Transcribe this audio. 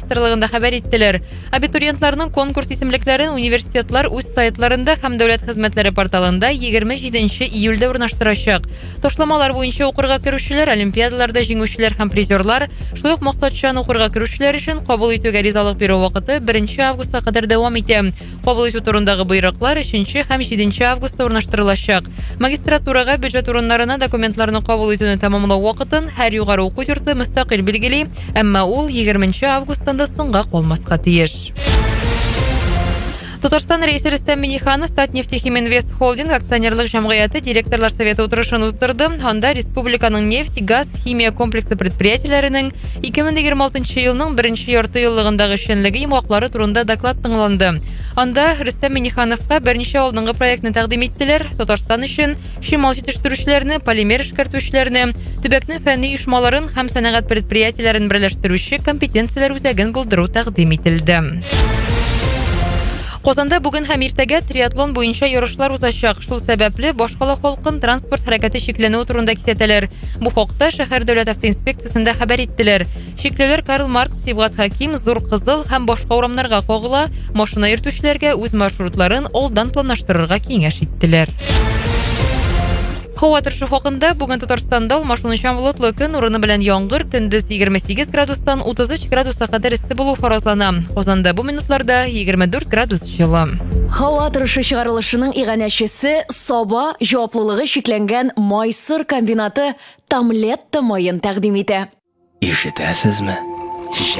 министрлыгында хәбәр иттеләр. Абитуриентларның конкурс исемлекләрен университетлар үз сайтларында һәм дәүләт хезмәтләре порталында 27 июльдә урнаштырачак. Ташламалар буенча укырга керүчеләр, олимпиадаларда җиңүчеләр һәм призерлар, шулай ук максатчан укырга керүчеләр өчен кабул итүгә ризалык бирү вакыты 1 августка кадәр дәвам итә. Кабул итү турындагы боерыклар 3 һәм 7 августта урнаштырылачак. Магистратурага бюджет урыннарына документларны кабул итүне тәмамлау вакытын һәр югары уку йорты мөстәкыйль билгели, әмма ул 20 августта соңга калмаска тиеш. Татарстан рәисе Рөстәм Миңнеханов Татнефтехиминвест холдинг акционерлык җәмгыяте директорлар советы утырышын уздырды. Анда республиканың нефть, газ, химия комплексы предприятиеләренең 2026 елның 1 ярты еллыгындагы эшчәнлеге йомгаклары турында доклад тыңланды. Анда Рөстәм Миңнехановка берничә алдынгы проектны тәкъдим иттеләр. Татарстан өчен шимал җитештерүчеләрне, полимер эшкәртүчеләрне, төбәкне фәнни оешмаларын һәм сәнәгать предприятиеләрен берләштерүче компетенцияләр үзәген булдыру тәкъдим ителде. Казанда бүген һәм иртәгә триатлон буенча ярышлар узачак. Шул сәбәпле башкала халкын транспорт хәрәкәте шикләнү турында кисәтәләр. Бу хакта шәһәр дәүләт автоинспекциясендә хәбәр иттеләр. Шикләүләр Карл Маркс, Сибгат Хаким, Зур Кызыл һәм башка урамнарга кагыла. Машина йөртүчеләргә үз маршрутларын алдан планлаштырырга киңәш иттеләр. Һава торышы хакында бүген Татарстанда алмашынучан болытлы көн, урыны белән яңгыр, көндез 28 градустан 33 градуска кадәр эссе булу фаразлана. Казанда бу минутларда 24 градус җылы. Һава торышы чыгарылышының иганәчесе Саба җаваплылыгы шикләнгән Майсыр комбинаты Тамлетта майын тәкъдим итә. Ишетәсезме?